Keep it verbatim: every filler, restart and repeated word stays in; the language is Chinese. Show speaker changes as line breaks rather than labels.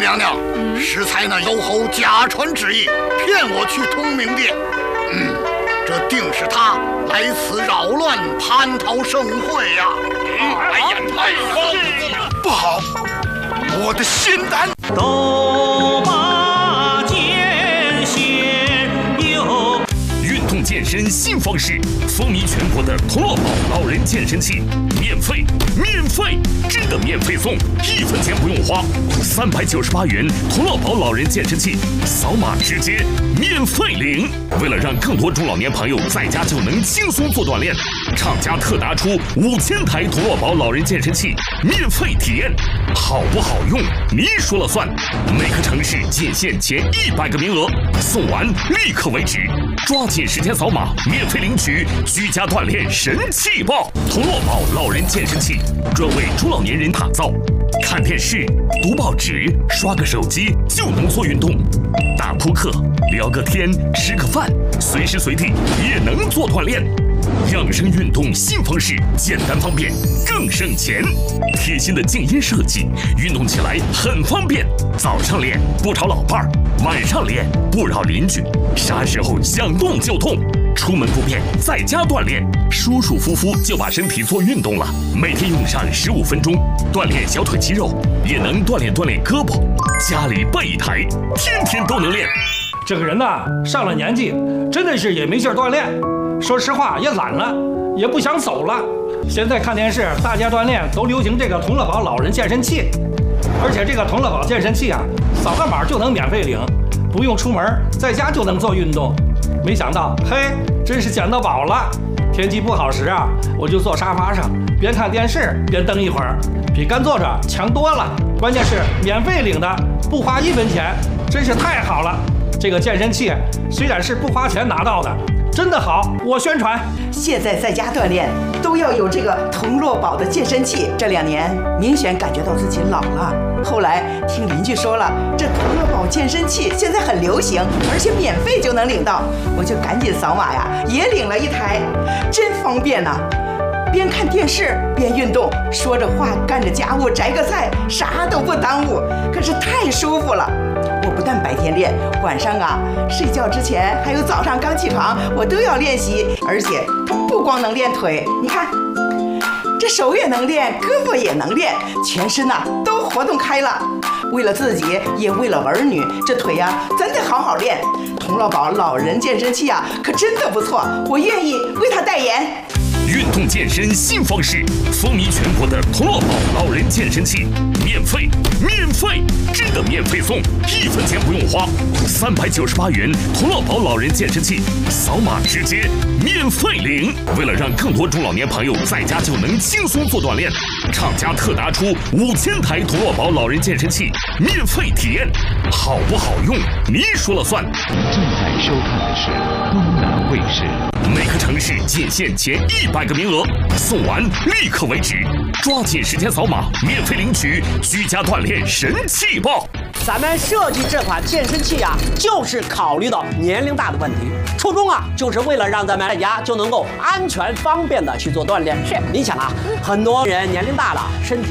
娘娘，嗯、实才那妖猴假传旨意，骗我去通明殿。嗯，这定是他来此扰乱，蟠桃盛会呀！哎呀，太不好！我的心胆
都把剑仙有。
运动健身新方式，风靡全国的童乐宝老人健身器，免费，免费，真的免费送，一分钱不用花，三百九十八元童乐宝老人健身器，扫码直接免费领。为了让更多中老年朋友在家就能轻松做锻炼，厂家特拿出五千台童乐宝老人健身器免费体验，好不好用你说了算。每个城市仅限前一百个名额，送完立刻为止，抓紧时间扫码免费领取居家锻炼神器包。童乐宝老人健身器专为中老年人打造，看电视、读报纸、刷个手机就能做运动，打扑克、聊个天、吃个饭，随时随地也能做锻炼。养生运动新方式，简单方便，更省钱。贴心的静音设计，运动起来很方便。早上练不吵老伴儿，晚上练不扰邻居，啥时候想动就动。出门不便，在家锻炼，舒舒服服就把身体做运动了。每天用上十五分钟，锻炼小腿肌肉，也能锻炼锻炼胳膊。家里备一台，天天都能练。
这个人呐，上了年纪，真的是也没劲儿锻炼。说实话，也懒了，也不想走了。现在看电视，大家锻炼都流行这个童乐宝老人健身器，而且这个童乐宝健身器啊，扫个码就能免费领，不用出门，在家就能做运动。没想到，嘿，真是捡到宝了！天气不好时啊，我就坐沙发上，边看电视边蹬一会儿，比干坐着强多了。关键是免费领的，不花一分钱，真是太好了。这个健身器虽然是不花钱拿到的，真的好，我宣传。
现在在家锻炼都要有这个童乐宝的健身器。这两年明显感觉到自己老了，后来听邻居说了，这童乐宝健身器现在很流行，而且免费就能领到，我就赶紧扫码呀，也领了一台，真方便呐、啊！边看电视边运动，说着话干着家务，摘个菜，啥都不耽误，可是太舒服了。我不但白天练，晚上啊睡觉之前还有早上刚起床，我都要练习。而且它不光能练腿，你看这手也能练，胳膊也能练，全身呐、啊、都活动开了。为了自己，也为了儿女，这腿呀、啊、真得好好练。童乐宝老人健身器啊，可真的不错，我愿意为他代言。
运动健身新方式，风靡全国的童乐宝老人健身器，免费，免费，真的免费送，一分钱不用花，三百九十八元童乐宝老人健身器，扫码直接免费领。为了让更多中老年朋友在家就能轻松做锻炼，厂家特拿出五千台童乐宝老人健身器免费体验，好不好用你说了算。
正在收看的是东南卫视。
每个城市仅限前一百个名额，送完立刻为止，抓紧时间扫码免费领取居家锻炼神器包。
咱们设计这款健身器啊，就是考虑到年龄大的问题，初衷啊，就是为了让咱们在家就能够安全方便的去做锻炼。是，你想啊，很多人年龄大了，身体